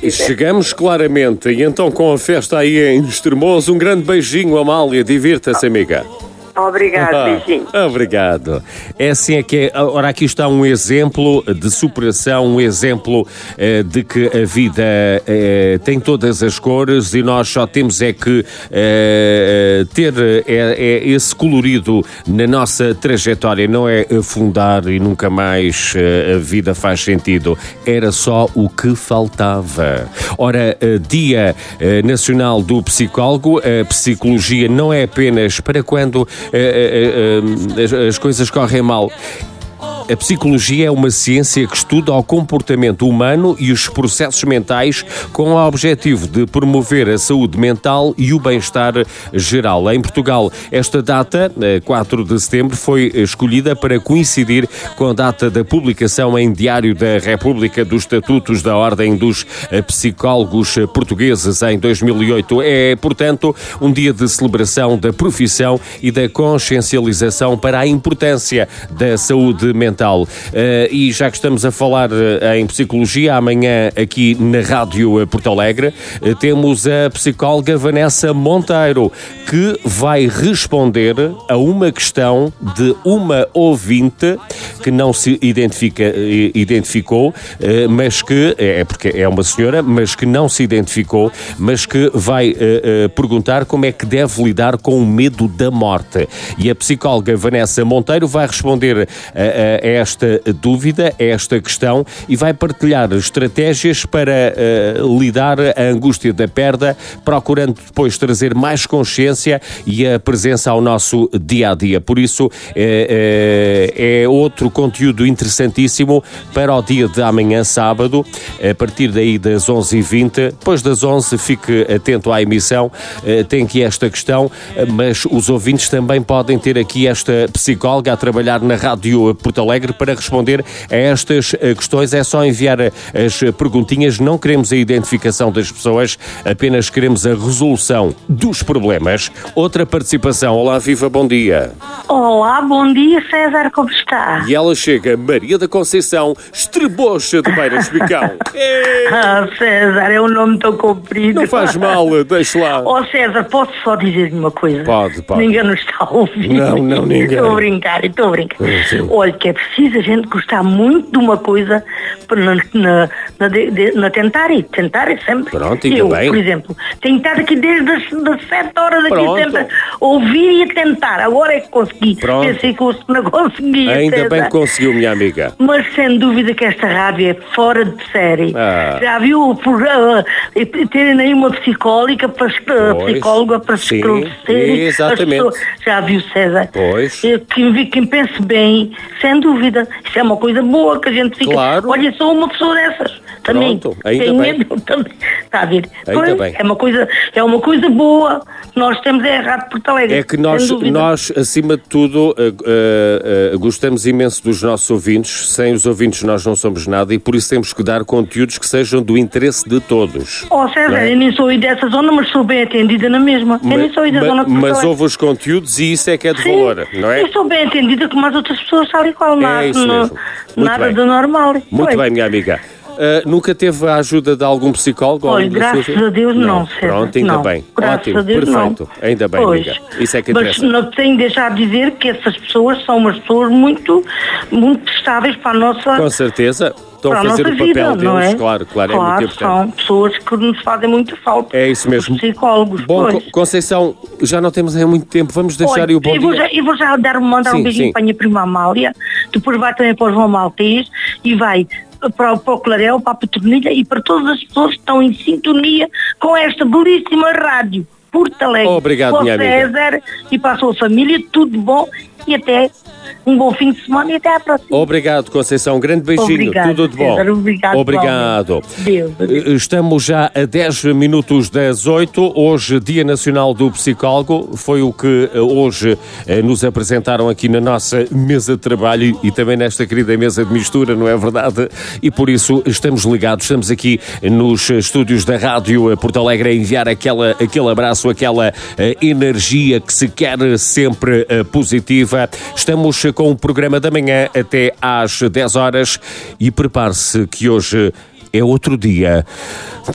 Chegamos claramente, e então com a festa aí em Estremoz, um grande beijinho, Amália, divirta-se, amiga. Obrigado, beijinho. Obrigado. É assim é que é. Ora, aqui está um exemplo de superação, um exemplo de que a vida tem todas as cores e nós só temos é que ter esse colorido na nossa trajetória, não é afundar e nunca mais a vida faz sentido. Era só o que faltava. Ora, Dia Nacional do Psicólogo, a psicologia não é apenas para quando as coisas correm mal. A psicologia é uma ciência que estuda o comportamento humano e os processos mentais com o objetivo de promover a saúde mental e o bem-estar geral. Em Portugal, esta data, 4 de setembro, foi escolhida para coincidir com a data da publicação em Diário da República dos Estatutos da Ordem dos Psicólogos Portugueses em 2008. É, portanto, um dia de celebração da profissão e da consciencialização para a importância da saúde mental. E já que estamos a falar em psicologia, amanhã aqui na Rádio Porto Alegre temos a psicóloga Vanessa Monteiro, que vai responder a uma questão de uma ouvinte que não se identificou, mas que, porque é uma senhora, mas que não se identificou, mas que vai perguntar como é que deve lidar com o medo da morte. E a psicóloga Vanessa Monteiro vai responder a esta dúvida, a esta questão, e vai partilhar estratégias para lidar a angústia da perda, procurando depois trazer mais consciência e a presença ao nosso dia-a-dia. Por isso, é outro conteúdo interessantíssimo para o dia de amanhã, sábado, a partir daí das 11h20. Depois das 11, fique atento à emissão, tem aqui esta questão, mas os ouvintes também podem ter aqui esta psicóloga a trabalhar na Rádio Porto Alegre para responder a estas questões. É só enviar as perguntinhas, não queremos a identificação das pessoas, apenas queremos a resolução dos problemas. Outra participação. Olá, viva, bom dia. Olá, bom dia, César, como está? E ela chega, Maria da Conceição, Estrebocha de Beiras Picão. César, é um nome tão comprido. Não faz mal, deixa lá. César, posso só dizer-lhe uma coisa? Pode. Ninguém nos está a ouvir. Não, ninguém. Estou a brincar. Olha, que é preciso a gente gostar muito de uma coisa na tentar sempre. Pronto, ainda bem. Por exemplo, tenho estado aqui desde as 7 horas aqui sempre a ouvir e a tentar. Agora é que consegui. Pronto. Pensei que não conseguia. Ainda César. bem que conseguiu, minha amiga. Mas sem dúvida que esta rádio é fora de série. Já viu o programa terem aí uma psicóloga para esclarecer exatamente. as pessoas. Já viu, César? Pois. Quem pense bem, sem dúvida. Isso é uma coisa boa que a gente fica. Claro. Olha, sou uma pessoa dessas. Também. Pronto, ainda tenho bem. medo também. Está a ver? Ainda bem. É uma coisa boa. Nós temos a Rádio Porto Alegre. É que nós, acima de tudo, gostamos imenso dos nossos ouvintes. Sem os ouvintes nós não somos nada e por isso temos que dar conteúdos que sejam do interesse de todos. César, eu nem sou aí dessa zona, mas sou bem atendida na mesma. Eu nem sou aí da zona de Porto Mas Alegre. ouve os conteúdos e isso é que é de valor, não é? Eu sou bem atendida como as outras pessoas, tal e qual. Nada de normal. Muito bem, minha amiga. Nunca teve a ajuda de algum psicólogo? Olha, graças a Deus não, César. Pronto, ainda bem. Graças Ótimo, a Deus perfeito. Não. Ainda bem, amiga. Isso é que interessa. Mas não tenho de deixar de dizer que essas pessoas são umas pessoas muito prestáveis para a nossa... Com certeza. Estão a fazer o papel vida, deles, não é? claro, é muito importante. São pessoas que nos fazem muito falta. É isso mesmo. Os psicólogos. Bom, Conceição, já não temos muito tempo, vamos deixar o bom dia. Eu vou já mandar um beijinho para a minha prima Amália, depois vai também para o João Maltês e vai para o Clarel, para a Petronilha e para todas as pessoas que estão em sintonia com esta belíssima rádio Porto Alegre. Obrigado, minha amiga. César e para a sua família, tudo bom e até um bom fim de semana e até à próxima. Obrigado, Conceição. Um grande beijinho. Obrigado, tudo de bom. César, obrigado. Deus. Estamos já a 10 minutos das 8. Hoje, Dia Nacional do Psicólogo. Foi o que hoje nos apresentaram aqui na nossa mesa de trabalho e também nesta querida mesa de mistura, não é verdade? E por isso estamos ligados. Estamos aqui nos estúdios da Rádio Porto Alegre a enviar aquele abraço, aquela energia que se quer sempre positiva. Estamos com o programa da manhã até às 10 horas e prepare-se que hoje é outro dia.